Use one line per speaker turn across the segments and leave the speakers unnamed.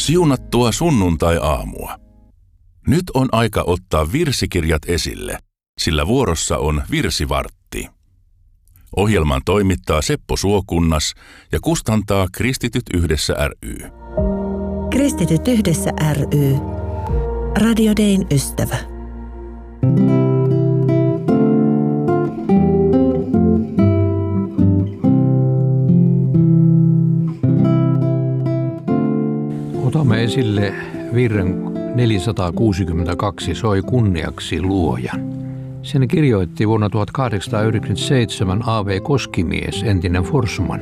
Siunattua sunnuntai-aamua. Nyt on aika ottaa virsikirjat esille, sillä vuorossa on virsivartti. Ohjelman toimittaa Seppo Suokunnas ja kustantaa Kristityt yhdessä ry.
Kristityt yhdessä ry. Radio Dayn ystävä.
Otamme esille virren 462 Soi kunniaksi luojan. Sen kirjoitti vuonna 1897 A.V. Koskimies, entinen forsman.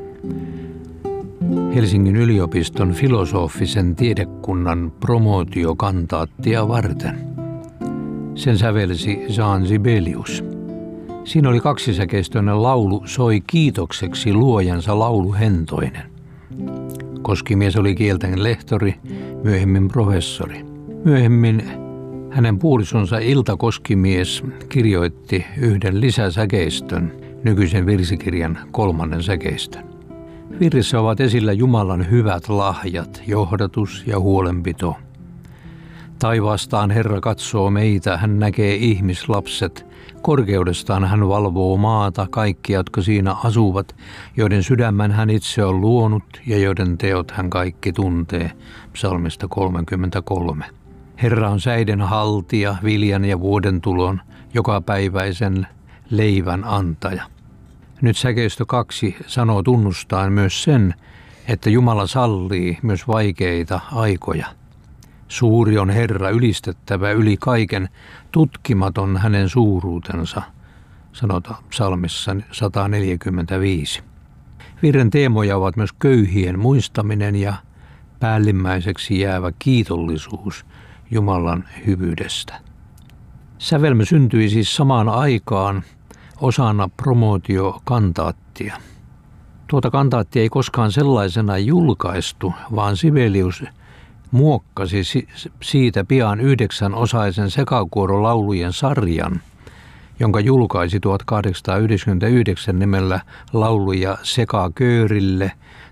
Helsingin yliopiston filosofisen tiedekunnan promootiokantaattia varten. Sen sävelsi Jean Sibelius. Siinä oli kaksisäkeistöinen laulu Soi kiitokseksi luojansa lauluhentoinen. Koskimies oli kielten lehtori, myöhemmin professori. Myöhemmin hänen puolisonsa Ilta Koskimies kirjoitti yhden lisäsäkeistön, nykyisen virsikirjan 3. säkeistön. Virrissä ovat esillä Jumalan hyvät lahjat, johdatus ja huolenpito. Taivaastaan Herra katsoo meitä, hän näkee ihmislapset. Korkeudestaan hän valvoo maata, kaikkia, jotka siinä asuvat, joiden sydämen hän itse on luonut ja joiden teot hän kaikki tuntee. Psalmista 33. Herra on säiden haltija, viljan ja vuodentulon, jokapäiväisen leivän antaja. Nyt säkeistö 2 sanoo tunnustaen myös sen, että Jumala sallii myös vaikeita aikoja. Suuri on Herra, ylistettävä yli kaiken, tutkimaton hänen suuruutensa, sanotaan psalmissa 145. Virren teemoja ovat myös köyhien muistaminen ja päällimmäiseksi jäävä kiitollisuus Jumalan hyvyydestä. Sävelmä syntyi siis samaan aikaan osana promootiokantaattia. Tuota kantaattia ei koskaan sellaisena julkaistu, vaan Sibelius muokkasi siitä pian 9-osaisen sekakuorolaulujen sarjan, jonka julkaisi 1899 nimellä Lauluja sekaköörille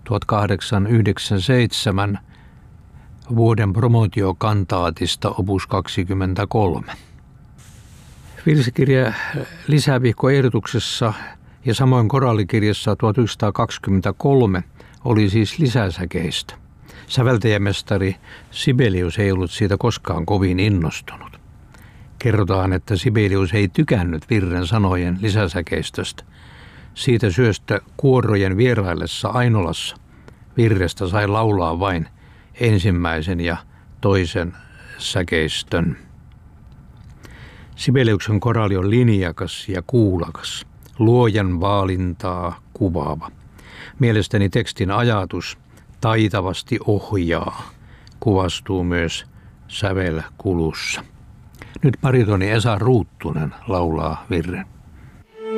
1897 vuoden promootiokantaatista opus 23. Virsikirja lisävihkoehdotuksessa ja samoin korallikirjassa 1923 oli siis lisäsäkeistä. Säveltäjämestari Sibelius ei ollut siitä koskaan kovin innostunut. Kerrotaan, että Sibelius ei tykännyt virren sanojen lisäsäkeistöstä. Siitä syystä kuorojen vieraillessa Ainolassa virrestä sai laulaa vain ensimmäisen ja toisen säkeistön. Sibeliuksen koraali on linjakas ja kuulakas, luojan vaalintaa kuvaava. Mielestäni tekstin ajatus taitavasti ohjaa, kuvastuu myös sävelkulussa. Nyt baritoni Esa Ruuttunen laulaa virren.